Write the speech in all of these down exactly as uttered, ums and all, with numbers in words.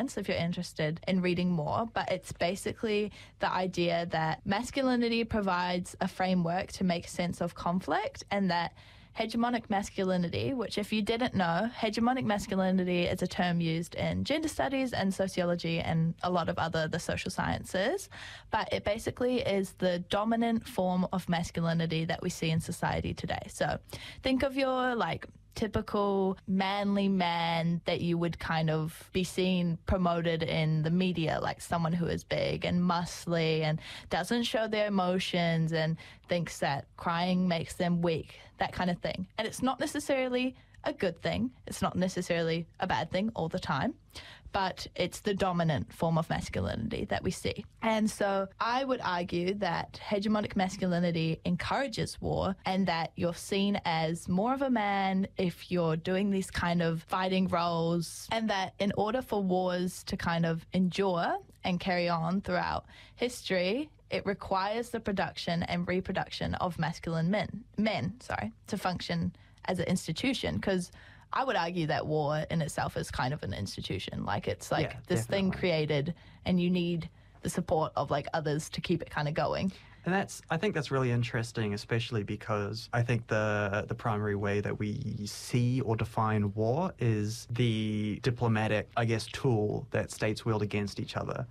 Science if you're interested in reading more, but it's basically the idea that masculinity provides a framework to make sense of conflict, and that hegemonic masculinity, which if you didn't know, hegemonic masculinity is a term used in gender studies and sociology and a lot of other the social sciences, but it basically is the dominant form of masculinity that we see in society today. So think of your like typical manly man that you would kind of be seen promoted in the media, like someone who is big and muscly and doesn't show their emotions and thinks that crying makes them weak, that kind of thing. And it's not necessarily a good thing. It's not necessarily a bad thing all the time, but it's the dominant form of masculinity that we see. And so I would argue that hegemonic masculinity encourages war, and that you're seen as more of a man if you're doing these kind of fighting roles, and that in order for wars to kind of endure and carry on throughout history, it requires the production and reproduction of masculine men, men, sorry, to function as an institution, because I would argue that war in itself is kind of an institution. Like it's like yeah, this definitely. thing created, and you need the support of like others to keep it kind of going. And that's, I think that's really interesting, especially because I think the the primary way that we see or define war is the diplomatic, I guess, tool that states wield against each other.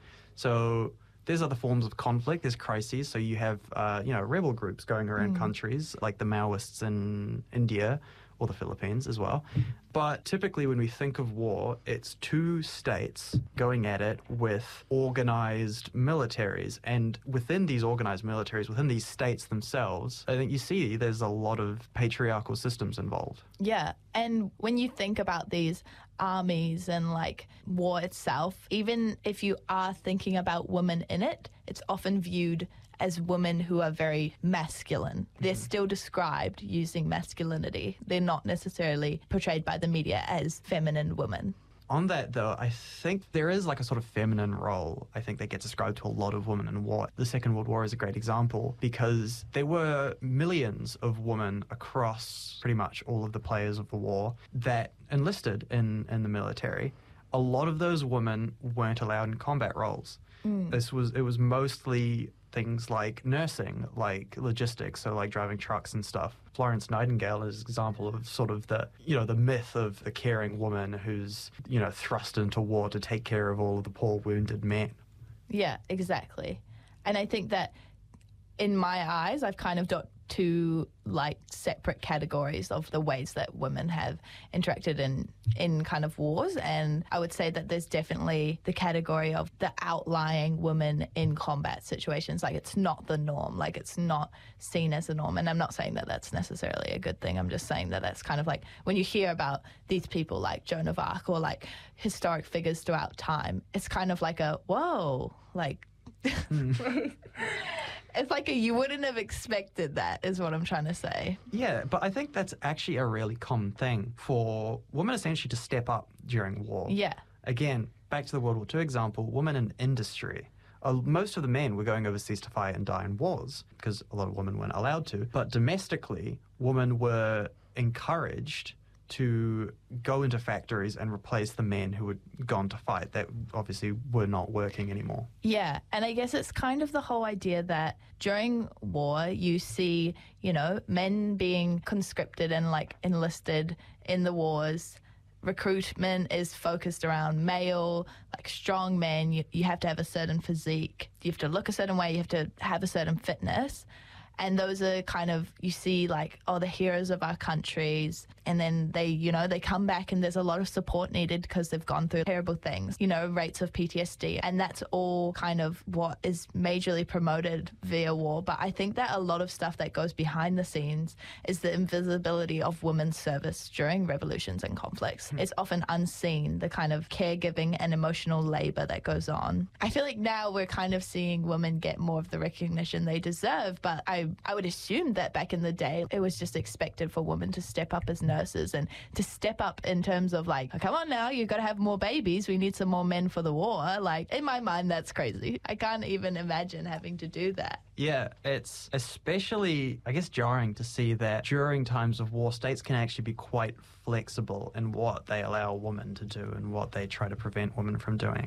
So there's other forms of conflict, there's crises. So you have, uh, you know, rebel groups going around Mm. countries like the Maoists in India or the Philippines as well. But typically when we think of war, it's two states going at it with organized militaries. And within these organized militaries, within these states themselves, I think you see there's a lot of patriarchal systems involved. Yeah, and when you think about these armies and like war itself, even if you are thinking about women in it, it's often viewed as women who are very masculine. They're still described using masculinity. They're not necessarily portrayed by the media as feminine women. On that, though, I think there is like a sort of feminine role, I think, that gets ascribed to a lot of women in war. The Second World War is a great example because there were millions of women across pretty much all of the players of the war that enlisted in, in the military. A lot of those women weren't allowed in combat roles. Mm. This was, it was mostly things like nursing, like logistics, so like driving trucks and stuff. Florence Nightingale is an example of sort of the, you know, the myth of the caring woman who's, you know, thrust into war to take care of all of the poor wounded men. Yeah, exactly. And I think that in my eyes, I've kind of got two like separate categories of the ways that women have interacted in in kind of wars, and I would say that there's definitely the category of the outlying women in combat situations. Like it's not the norm, like it's not seen as the norm, and I'm not saying that that's necessarily a good thing. I'm just saying that that's kind of like when you hear about these people like Joan of Arc or like historic figures throughout time, it's kind of like a whoa, like mm. It's like a, you wouldn't have expected that, is what I'm trying to say. Yeah, but I think that's actually a really common thing for women essentially to step up during war. Yeah. Again, back to the World War Two example, women in industry. Uh, most of the men were going overseas to fight and die in wars because a lot of women weren't allowed to. But domestically, women were encouraged to go into factories and replace the men who had gone to fight that obviously were not working anymore. Yeah, and I guess it's kind of the whole idea that during war you see, you know, men being conscripted and like enlisted in the wars. Recruitment is focused around male, like strong men. You, you have to have a certain physique. You have to look a certain way. You have to have a certain fitness. And those are kind of, you see like, oh, the heroes of our countries. And then they, you know, they come back and there's a lot of support needed because they've gone through terrible things, you know, rates of P T S D. And that's all kind of what is majorly promoted via war. But I think that a lot of stuff that goes behind the scenes is the invisibility of women's service during revolutions and conflicts. Mm. It's often unseen, the kind of caregiving and emotional labor that goes on. I feel like now we're kind of seeing women get more of the recognition they deserve, but I I would assume that back in the day, it was just expected for women to step up as nurses and to step up in terms of like, oh, come on now, you've got to have more babies. We need some more men for the war. Like, in my mind, that's crazy. I can't even imagine having to do that. Yeah, it's especially, I guess, jarring to see that during times of war, states can actually be quite flexible in what they allow women to do and what they try to prevent women from doing.